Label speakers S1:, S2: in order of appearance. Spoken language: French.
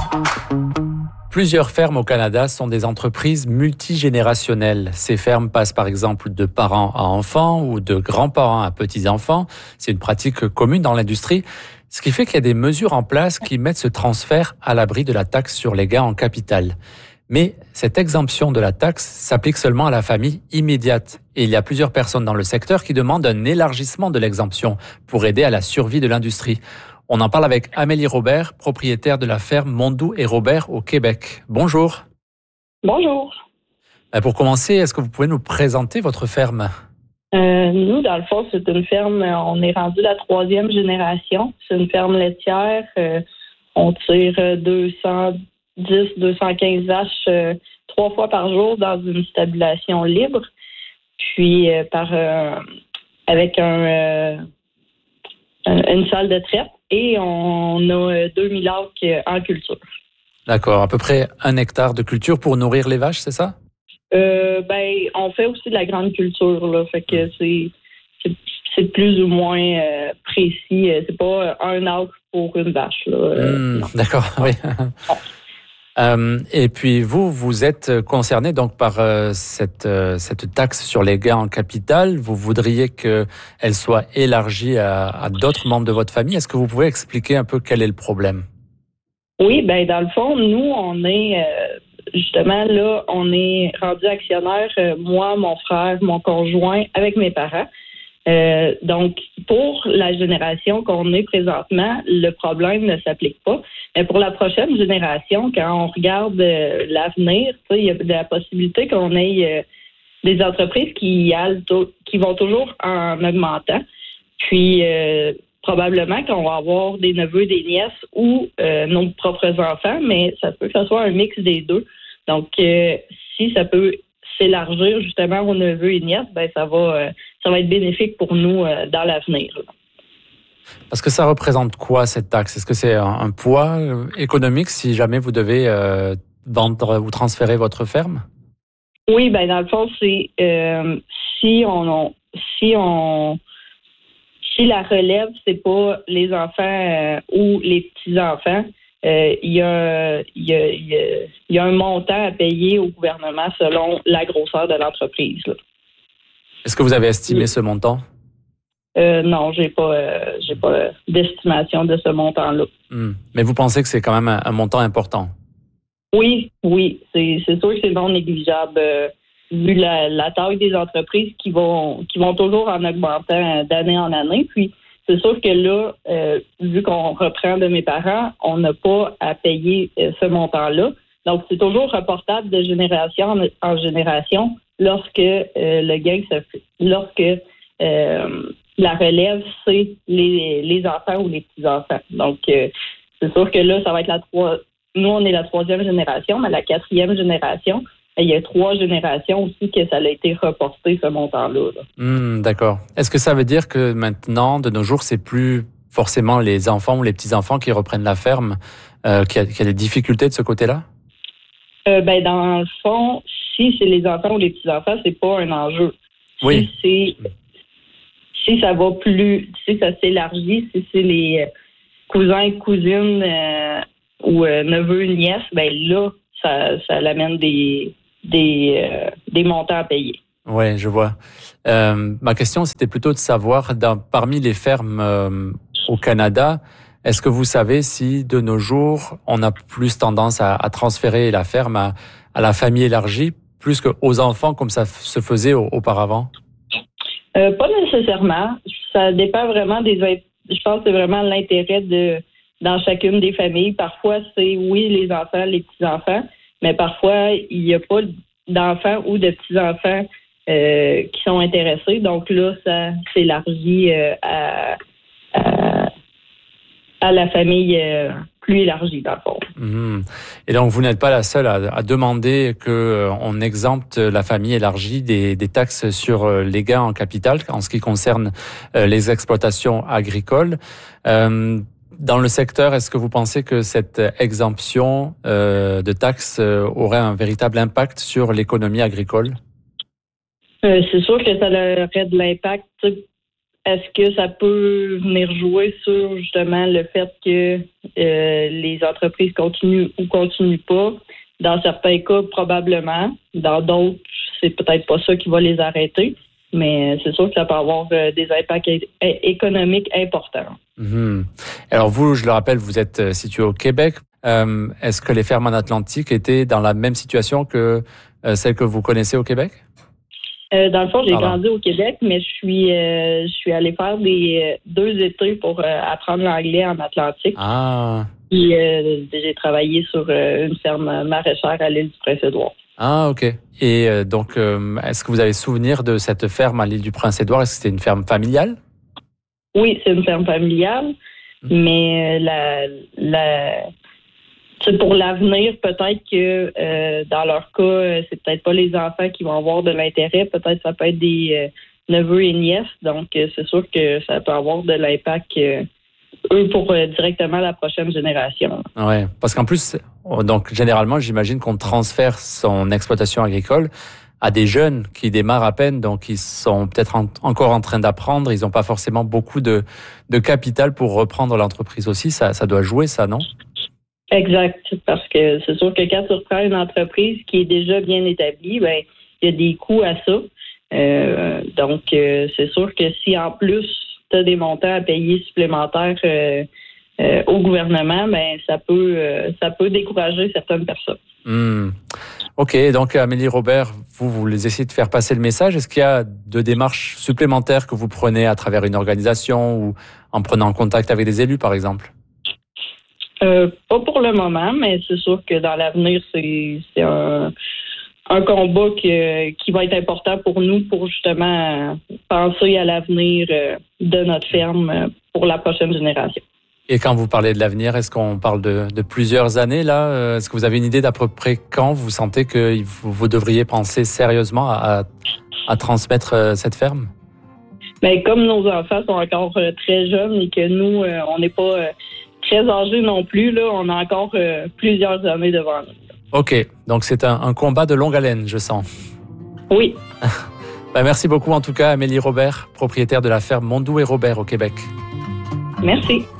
S1: Plusieurs fermes au Canada sont des entreprises multigénérationnelles. Ces fermes passent par exemple de parents à enfants ou de grands-parents à petits-enfants. C'est une pratique commune dans l'industrie, ce qui fait qu'il y a des mesures en place qui mettent ce transfert à l'abri de la taxe sur les gains en capital. Mais cette exemption de la taxe s'applique seulement à la famille immédiate. Et il y a plusieurs personnes dans le secteur qui demandent un élargissement de l'exemption pour aider à la survie de l'industrie. On en parle avec Amélie Robert, propriétaire de la ferme Mondou et Robert au Québec. Bonjour.
S2: Bonjour.
S1: Pour commencer, est-ce que vous pouvez nous présenter votre ferme?
S2: Nous, dans le fond, c'est une ferme, on est rendu la 3e génération. C'est une ferme laitière. On tire 210-215 vaches 3 fois par jour dans une stabulation libre. Puis, avec une salle de traite. Et on a 2000 acres en culture.
S1: D'accord. À peu près 1 hectare de culture pour nourrir les vaches, c'est ça?
S2: On fait aussi de la grande culture, là. Fait que c'est plus ou moins précis. C'est pas 1 acre pour une vache, là.
S1: D'accord, oui. Et puis vous êtes concerné donc par cette taxe sur les gains en capital. Vous voudriez qu'elle soit élargie à d'autres membres de votre famille. Est-ce que vous pouvez expliquer un peu quel est le problème?
S2: Oui, dans le fond, nous, on est justement là, on est rendu actionnaire, moi, mon frère, mon conjoint, avec mes parents. Donc, pour la génération qu'on est présentement, le problème ne s'applique pas. Mais pour la prochaine génération, quand on regarde l'avenir, il y a la possibilité qu'on ait des entreprises qui vont toujours en augmentant. Puis, probablement qu'on va avoir des neveux, des nièces ou nos propres enfants, mais ça peut que ce soit un mix des deux. Donc, si ça peut s'élargir justement aux neveux et nièces, ça va être bénéfique pour nous dans l'avenir.
S1: Parce que ça représente quoi, cette taxe? Est-ce que c'est un poids économique si jamais vous devez vendre ou transférer votre ferme?
S2: Oui, dans le fond, c'est si la relève, c'est pas les enfants ou les petits-enfants, il y a un montant à payer au gouvernement selon la grosseur de l'entreprise, là.
S1: Est-ce que vous avez estimé ce montant?
S2: Non, j'ai pas d'estimation de ce montant-là.
S1: Mais vous pensez que c'est quand même un montant important?
S2: Oui, c'est sûr que c'est non négligeable vu la taille des entreprises qui vont toujours en augmentant d'année en année. Puis c'est sûr que là, vu qu'on reprend de mes parents, on n'a pas à payer ce montant-là. Donc c'est toujours reportable de génération en génération lorsque le gain se fait, lorsque la relève, c'est les enfants ou les petits-enfants. Donc, c'est sûr que là, ça va être nous, on est la 3e génération, mais la 4e génération, il y a 3 générations aussi que ça a été reporté, ce montant-là.
S1: D'accord. Est-ce que ça veut dire que maintenant, de nos jours, c'est plus forcément les enfants ou les petits-enfants qui reprennent la ferme, qu'il y a des difficultés de ce côté-là?
S2: Dans le fond, si c'est les enfants ou les petits-enfants, c'est pas un enjeu.
S1: Oui.
S2: Si ça va plus, si ça s'élargit, si c'est les cousins et cousines ou neveux, nièces, là, ça l'amène des montants à payer.
S1: Oui, je vois. Ma question, c'était plutôt de savoir, parmi les fermes au Canada, est-ce que vous savez si de nos jours, on a plus tendance à transférer la ferme à la famille élargie, plus qu'aux enfants comme ça se faisait auparavant?
S2: Pas nécessairement. Ça dépend vraiment je pense que c'est vraiment l'intérêt dans chacune des familles. Parfois, c'est oui, les enfants, les petits-enfants, mais parfois, il n'y a pas d'enfants ou de petits-enfants qui sont intéressés. Donc là, ça s'élargit à la famille plus élargie, dans le fond.
S1: Et donc, vous n'êtes pas la seule à demander qu'on exempte la famille élargie des taxes sur les gains en capital en ce qui concerne les exploitations agricoles. Dans le secteur, est-ce que vous pensez que cette exemption de taxes aurait un véritable impact sur l'économie agricole?
S2: C'est sûr que ça aurait de l'impact est-ce que ça peut venir jouer sur justement le fait que les entreprises continuent ou continuent pas? Dans certains cas, probablement. Dans d'autres, c'est peut-être pas ça qui va les arrêter. Mais c'est sûr que ça peut avoir des impacts économiques importants.
S1: Mmh. Alors vous, je le rappelle, vous êtes situé au Québec. Est-ce que les fermes en Atlantique étaient dans la même situation que celles que vous connaissez au Québec?
S2: Dans le fond, j'ai grandi au Québec, mais je suis allée faire 2 étés pour apprendre l'anglais en Atlantique.
S1: Ah.
S2: Puis j'ai travaillé sur une ferme maraîchère à l'île du Prince-Édouard.
S1: Ah, ok. Et donc, est-ce que vous avez souvenir de cette ferme à l'île du Prince-Édouard? Est-ce que c'était une ferme familiale?
S2: Oui, c'est une ferme familiale, mais c'est pour l'avenir, peut-être que dans leur cas, c'est peut-être pas les enfants qui vont avoir de l'intérêt. Peut-être ça peut être des neveux et nièces. Donc, c'est sûr que ça peut avoir de l'impact, eux, pour directement la prochaine génération.
S1: Ouais, parce qu'en plus, donc généralement, j'imagine qu'on transfère son exploitation agricole à des jeunes qui démarrent à peine, donc ils sont peut-être encore en train d'apprendre. Ils n'ont pas forcément beaucoup de capital pour reprendre l'entreprise aussi. Ça doit jouer, ça, non?
S2: Exact, parce que c'est sûr que quand tu reprends une entreprise qui est déjà bien établie, ben il y a des coûts à ça. Donc, c'est sûr que si en plus tu as des montants à payer supplémentaires au gouvernement, ben ça peut décourager certaines personnes.
S1: OK, donc Amélie Robert, vous essayez de faire passer le message. Est-ce qu'il y a de démarches supplémentaires que vous prenez à travers une organisation ou en prenant contact avec des élus, par exemple?
S2: Pas pour le moment, mais c'est sûr que dans l'avenir, c'est un combat qui va être important pour nous pour justement penser à l'avenir de notre ferme pour la prochaine génération.
S1: Et quand vous parlez de l'avenir, est-ce qu'on parle de plusieurs années là? Est-ce que vous avez une idée d'à peu près quand vous sentez que vous devriez penser sérieusement à transmettre cette ferme?
S2: Ben, comme nos enfants sont encore très jeunes et que nous, on n'est pas très âgés non plus, là, on a encore plusieurs années devant nous.
S1: OK, donc c'est un combat de longue haleine, je sens.
S2: Oui.
S1: Ben, merci beaucoup en tout cas, Amélie Robert, propriétaire de la ferme Mondou et Robert au Québec.
S2: Merci.